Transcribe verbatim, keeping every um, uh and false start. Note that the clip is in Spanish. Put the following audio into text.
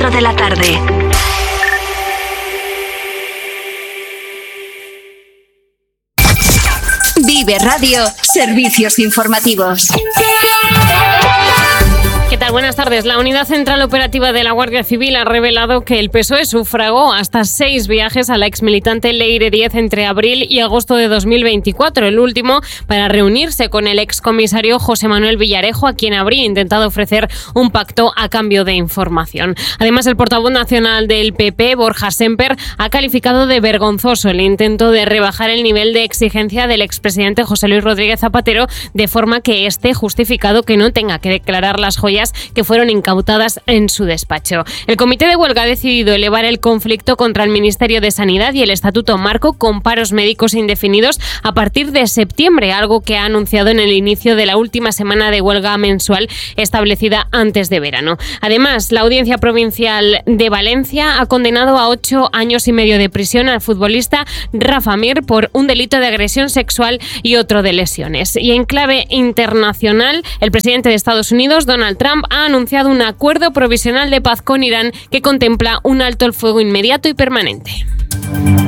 cuatro de la tarde. Vive Radio, servicios informativos. ¿Qué tal? Buenas tardes. La Unidad Central Operativa de la Guardia Civil ha revelado que el P S O E sufragó hasta seis viajes a la exmilitante Leire Díez entre abril y agosto de dos mil veinticuatro, el último para reunirse con el excomisario José Manuel Villarejo, a quien habría intentado ofrecer un pacto a cambio de información. Además, el portavoz nacional del P P, Borja Semper, ha calificado de vergonzoso el intento de rebajar el nivel de exigencia del expresidente José Luis Rodríguez Zapatero, de forma que esté justificado que no tenga que declarar las joyas que fueron incautadas en su despacho. El comité de huelga ha decidido elevar el conflicto contra el Ministerio de Sanidad y el Estatuto Marco con paros médicos indefinidos a partir de septiembre, algo que ha anunciado en el inicio de la última semana de huelga mensual establecida antes de verano. Además, la Audiencia Provincial de Valencia ha condenado a ocho años y medio de prisión al futbolista Rafa Mir por un delito de agresión sexual y otro de lesiones. Y en clave internacional, el presidente de Estados Unidos, Donald Trump, ha anunciado un acuerdo provisional de paz con Irán que contempla un alto el fuego inmediato y permanente.